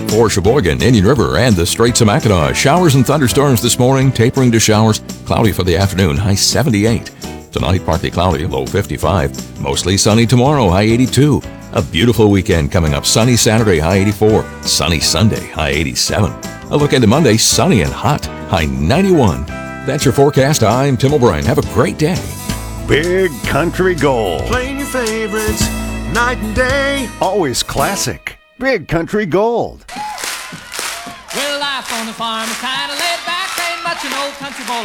For Sheboygan, Indian River, and the Straits of Mackinac, showers and thunderstorms this morning, tapering to showers. Cloudy for the afternoon, high 78. Tonight, partly cloudy, low 55. Mostly sunny tomorrow, high 82. A beautiful weekend coming up. Sunny Saturday, high 84. Sunny Sunday, high 87. A look into Monday, sunny and hot, high 91. That's your forecast. I'm Tim O'Brien. Have a great day. Big Country Gold. Playing your favorites night and day. Always classic. Big Country Gold. Well, life on the farm is kind of laid back. Ain't much an old country boy